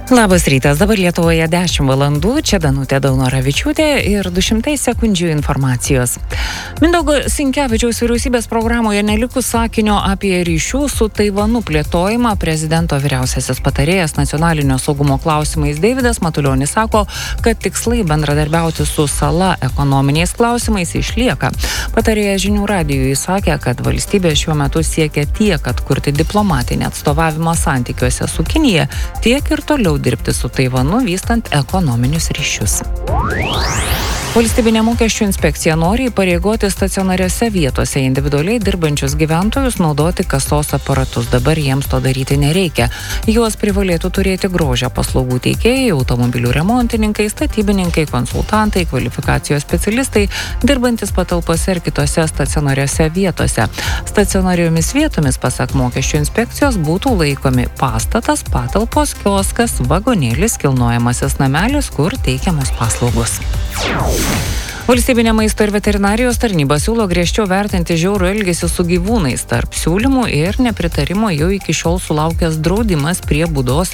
Labas rytas, dabar Lietuvoje 10 valandų, čia Danutė Daunoravičiūtė ir 200 sekundžių informacijos. Mindaugo Sinkevičiaus vyriausybės programoje nelikus sakinio apie ryšių su Taivanu plėtojimą. Prezidento vyriausiasis patarėjas nacionalinio saugumo klausimais Deividas Matulionis sako, kad tikslai bendradarbiauti su sala ekonominiais klausimais išlieka. Patarėjas Žinių radijui sakė, kad valstybė šiuo metu siekia tiek atkurti diplomatinį atstovavimą santykiuose su Kinija, tiek ir toliau dirbti su Taivanu, vystant ekonominius ryšius. Valstybinė mokesčių inspekcija nori įpareigoti stacionariose vietose individualiai dirbančius gyventojus naudoti kasos aparatus. Dabar jiems to daryti nereikia. Juos privalėtų turėti grožio paslaugų teikėjai, automobilių remontininkai, statybininkai, konsultantai, kvalifikacijos specialistai, dirbantis patalpose ir kitose stacionariose vietose. Stacionariomis vietomis, pasak mokesčių inspekcijos, būtų laikomi pastatas, patalpos, kioskas, vagonėlis, kilnojamasis namelis, kur teikiamos paslaugos. Valstybinė maisto ir veterinarijos tarnyba siūlo griežčiau vertinti žiaurų elgesį su gyvūnais. Tarp siūlymų ir nepritarimo jau iki šiol sulaukęs draudimas prie būdos